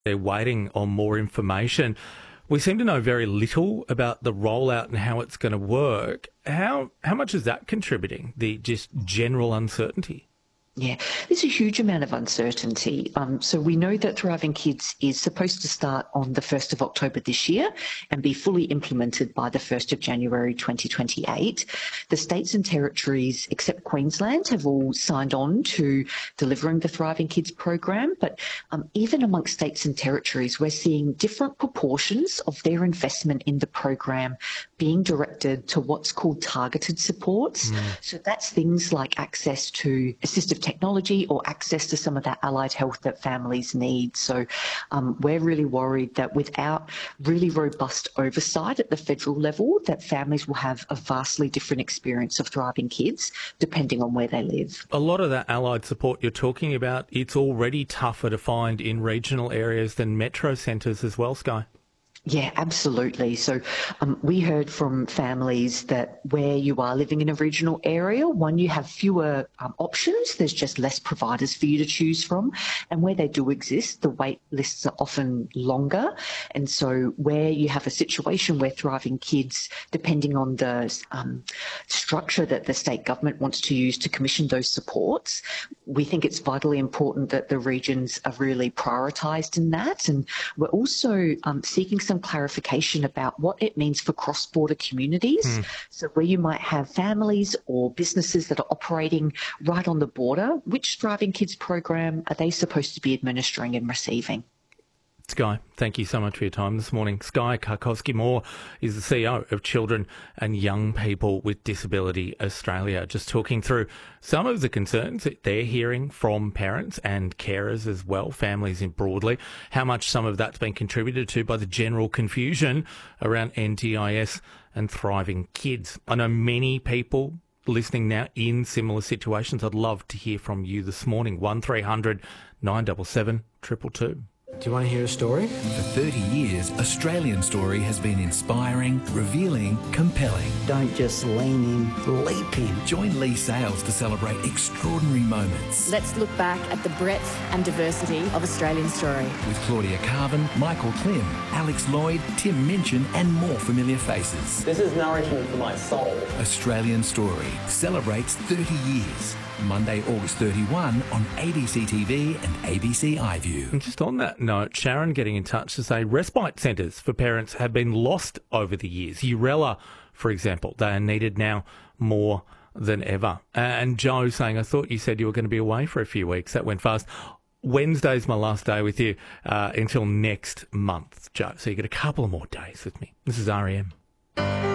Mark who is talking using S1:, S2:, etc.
S1: They're waiting on more information. We seem to know very little about the rollout and how it's going to work. How much is that contributing, the just general uncertainty?
S2: Yeah, there's a huge amount of uncertainty. So we know that Thriving Kids is supposed to start on the 1st of October this year and be fully implemented by the 1st of January 2028. The states and territories, except Queensland, have all signed on to delivering the Thriving Kids program. But even amongst states and territories, we're seeing different proportions of their investment in the program being directed to what's called targeted supports. So that's things like access to assistive technology or access to some of that allied health that families need. So we're really worried that without really robust oversight at the federal level, that families will have a vastly different experience of Thriving Kids depending on where they live.
S1: A lot of that allied support you're talking about, it's already tougher to find in regional areas than metro centres as well, Sky.
S2: Yeah, absolutely. So we heard from families that where you are living in a regional area, one, you have fewer options. There's just less providers for you to choose from. And where they do exist, the wait lists are often longer. And so where you have a situation where Thriving Kids, depending on the structure that the state government wants to use to commission those supports, we think it's vitally important that the regions are really prioritised in that. And we're also seeking some clarification about what it means for cross-border communities. So where you might have families or businesses that are operating right on the border, which Thriving Kids program are they supposed to be administering and receiving?
S1: Sky, thank you so much for your time this morning. Sky Karkowski-Moore is the CEO of Children and Young People with Disability Australia, just talking through some of the concerns that they're hearing from parents and carers as well, families broadly, how much some of that's been contributed to by the general confusion around NDIS and Thriving Kids. I know many people listening now in similar situations. I'd love to hear from you this morning. 1300 977 222.
S3: Do you want to hear a story?
S4: For 30 years, Australian Story has been inspiring, revealing, compelling.
S5: Don't just lean in, leap in.
S4: Join Lee Sales to celebrate extraordinary moments.
S6: Let's look back at the breadth and diversity of Australian Story.
S4: With Claudia Carvin, Michael Klim, Alex Lloyd, Tim Minchin and more familiar faces.
S3: This is nourishment for my soul.
S4: Australian Story celebrates 30 years. Monday, August 31 on ABC TV and ABC iView.
S1: And just on that note, Sharon getting in touch to say respite centres for parents have been lost over the years. Urella, for example, they are needed now more than ever. And Joe saying, I thought you said you were going to be away for a few weeks. That went fast. Wednesday's my last day with you until next month, Joe. So you get a couple of more days with me. This is REM.